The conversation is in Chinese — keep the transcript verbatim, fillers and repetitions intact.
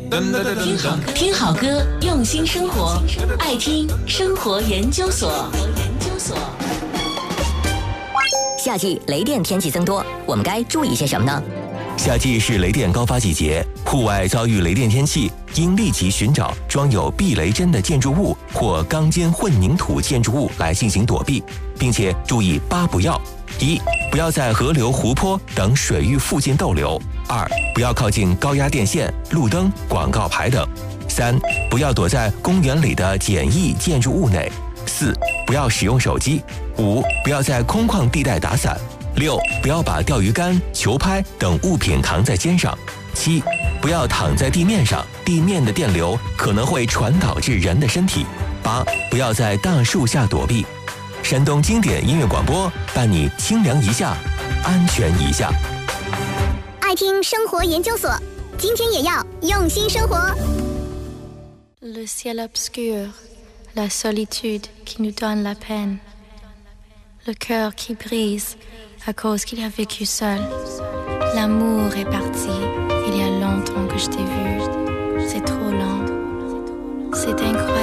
听好听好歌，用心生活，爱听生活研究所。 夏季雷电天气增多，我们该注意些什么呢？ 夏季是雷电高发季节，户外遭遇雷电天气，应立即寻找装有避雷针的建筑物或钢筋混凝土建筑物来进行躲避，并且注意八不要：一、不要在河流、湖泊等水域附近逗留；二、不要靠近高压电线、路灯、广告牌等；三、不要躲在公园里的简易建筑物内；四、不要使用手机；五、不要在空旷地带打伞；六、不要把钓鱼竿、球拍等物品扛在肩上；七、不要躺在地面上，地面的电流可能会传导至人的身体；八、不要在大树下躲避。山东经典音乐广播伴你清凉一下，安全一下。 爱听生活研究所，今天也要用心生活。 Le ciel obscur, la solitude qui nous donne la peine, le cœur qui brise à cause qu'il a vécu seul. L'amour est parti, il y a longtemps que je t'ai vu, c'est trop lent, c'est incroyable.